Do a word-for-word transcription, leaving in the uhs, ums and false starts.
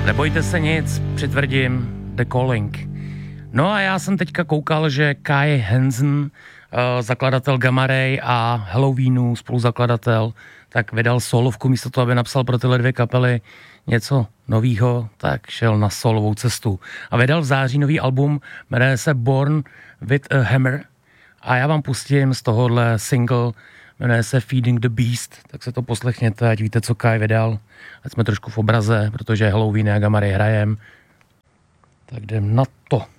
Nebojte se nic, přitvrdím, The Calling. No a já jsem teďka koukal, že Kai Hansen, zakladatel Gamma Ray a Halloweenu, spoluzakladatel, tak vydal solovku místo toho, aby napsal pro tyhle dvě kapely něco novýho, tak šel na solovou cestu. A vydal v září nový album, jmenuje se Born with a Hammer. A já vám pustím z tohohle single, jmenuje se Feeding the Beast, tak se to poslechněte, ať víte, co Kai vydal. Ať jsme trošku v obraze, protože Halloween a Gamma Ray hrajem. Tak jdem na to.